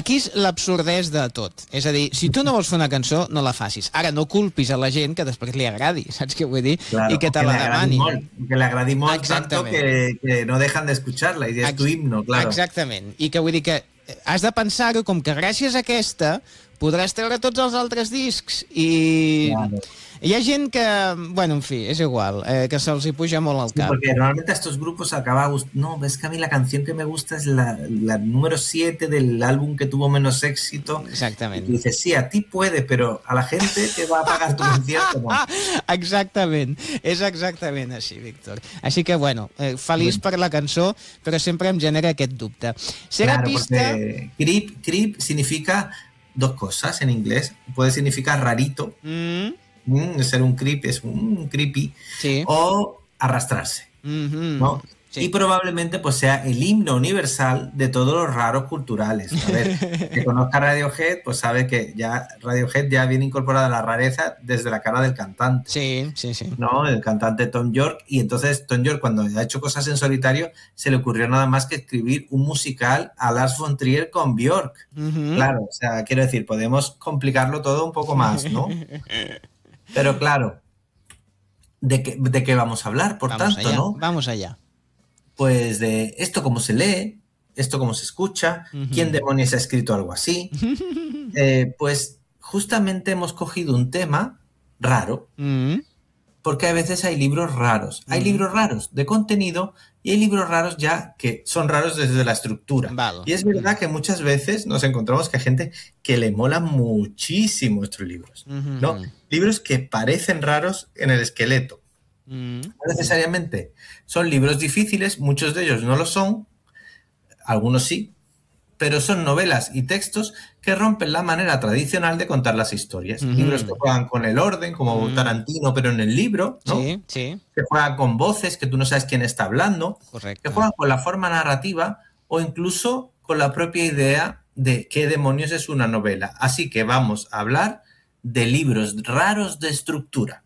aquí és l'absurdès de tot. És a dir, si tu no vols fer una cançó, no la facis. Ara, no culpis a la gent que després li agradi, saps què vull dir? Claro, I que te la demani. Que le agradi molt tanto que no dejan de escucharla i és tu himno, claro. Exactament. I que vull dir que has de pensar-ho com que gràcies a aquesta podràs treure tots els altres discs i... Claro. Hi ha gent que, bueno, en fi, és igual, que se'ls hi puja molt al cap. Porque normalmente a estos grupos acaba no, ves que a mí la canción que me gusta es la número 7 del álbum que tuvo menos éxito. Exactament. Y dices, sí, a ti puede, pero a la gente que va a pagar tu concierto, no. Exactament, és exactament així, Víctor. Així que, bueno, feliç per la cançó, però sempre em genera aquest dubte. Claro, porque creep significa dos cosas en inglés. Puede significar rarito, ser un creep es un creepy, sí. O arrastrarse, ¿no? Sí. Y probablemente pues sea el himno universal de todos los raros culturales. A ver, que conozca Radiohead, pues sabe que ya Radiohead ya viene incorporada la rareza desde la cara del cantante. Sí, sí, sí. ¿No? El cantante Tom York. Y entonces Tom York, cuando ha hecho cosas en solitario, se le ocurrió nada más que escribir un musical a Lars von Trier con Björk. Claro, o sea, quiero decir, podemos complicarlo todo un poco más, ¿no? Pero claro, ¿de qué vamos a hablar, por tanto, allá, no? Vamos allá. Pues de esto cómo se lee, esto cómo se escucha, ¿quién demonios ha escrito algo así? Pues justamente hemos cogido un tema raro, porque a veces hay libros raros. Hay libros raros de contenido y hay libros raros ya que son raros desde la estructura. Vale. Y es verdad que muchas veces nos encontramos que hay gente que le mola muchísimo estos libros, ¿no? Libros que parecen raros en el esqueleto. No necesariamente son libros difíciles, muchos de ellos no lo son, algunos sí, pero son novelas y textos que rompen la manera tradicional de contar las historias. Libros que juegan con el orden, como Tarantino, pero en el libro, ¿no? Sí, sí. Que juegan con voces, que tú no sabes quién está hablando. Correcto. Que juegan con la forma narrativa o incluso con la propia idea de qué demonios es una novela. Así que vamos a hablar de libros raros de estructura.